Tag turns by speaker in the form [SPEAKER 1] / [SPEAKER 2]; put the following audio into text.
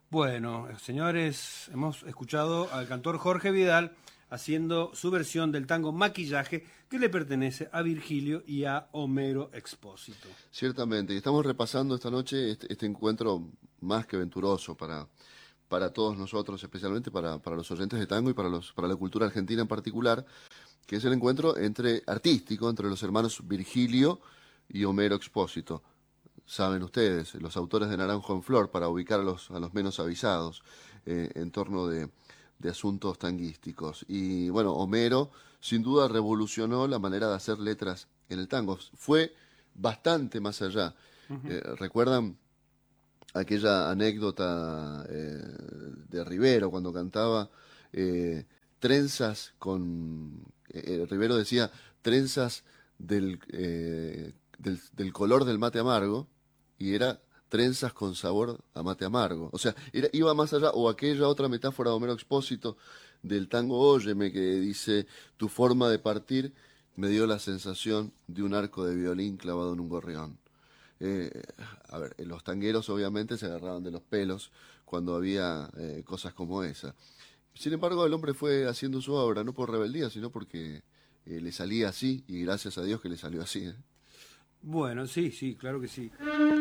[SPEAKER 1] Bueno, señores, hemos escuchado al cantor Jorge Vidal haciendo su versión del tango Maquillaje, que le pertenece a Virgilio y a Homero Expósito.
[SPEAKER 2] Ciertamente, y estamos repasando esta noche este encuentro más que venturoso para todos nosotros, especialmente para los oyentes de tango y para la cultura argentina en particular, que es el encuentro artístico entre los hermanos Virgilio y Homero Expósito. Saben ustedes, los autores de Naranjo en Flor, para ubicar a los menos avisados en torno de asuntos tanguísticos. Y bueno, Homero sin duda revolucionó la manera de hacer letras en el tango. Fue bastante más allá. ¿Recuerdan aquella anécdota de Rivero cuando cantaba trenzas con... Rivero decía trenzas del color del mate amargo y era trenzas con sabor a mate amargo. O sea, iba más allá, o aquella otra metáfora de Homero Expósito del tango Óyeme, que dice, tu forma de partir me dio la sensación de un arco de violín clavado en un gorrión. Eh, a ver, los tangueros obviamente se agarraban de los pelos cuando había cosas como esa. Sin embargo, el hombre fue haciendo su obra, no por rebeldía, sino porque le salía así, y gracias a Dios que le salió así.
[SPEAKER 1] Bueno, sí, sí, claro que sí.